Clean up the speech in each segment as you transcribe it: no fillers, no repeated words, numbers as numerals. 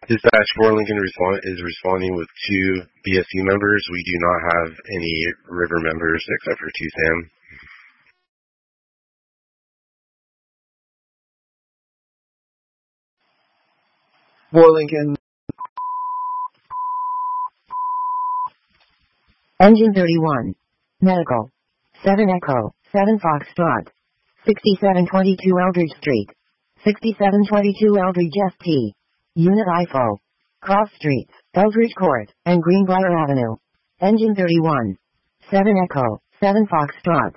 Dispatch 4 Lincoln is responding with 2 BSU members. We do not have any river members except for 2 Sam. For Lincoln. Engine 31. Medical. 7 Echo, 7 Foxtrot. 6722 Eldridge Street. 6722 Eldridge ST. Unit IFO. Cross Streets, Eldridge Court, and Greenbrier Avenue. Engine 31. 7 Echo, 7 Foxtrot.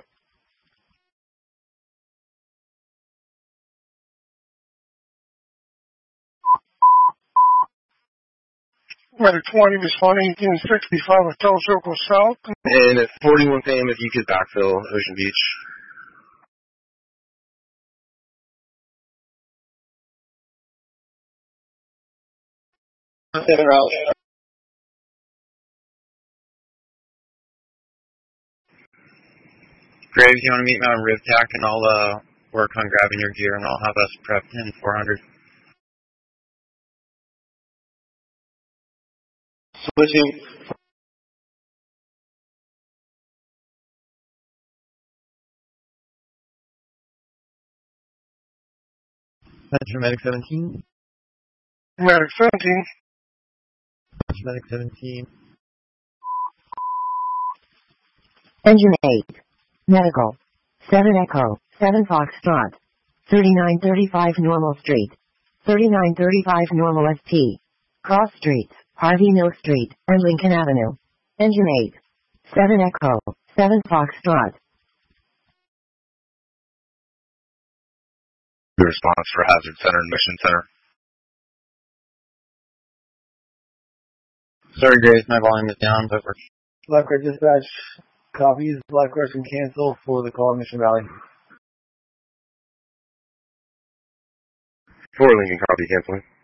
Medic 20 responding in 65 Hotel Circle South. And at 41 Sam, if you could backfill Ocean Beach. En route. Graves, you want to meet me on RivTac, and I'll work on grabbing your gear, and I'll have us prepped in 400. Switching. Medic 17. Medic 17. Medic 17. Engine 8. Medical. 7 Echo, 7 Foxtrot. 3935 Normal Street. 3935 Normal ST. Cross Streets, Harvey Mill Street, and Lincoln Avenue. Engine 8. 7 Echo, 7 Foxtrot. The response for Hazard Center and Mission Center. Sorry, Graves, my volume is down, but we're... Lifeguard dispatch copies. Lifeguards can cancel for the call Mission Valley. 4 Lincoln, copy, canceling.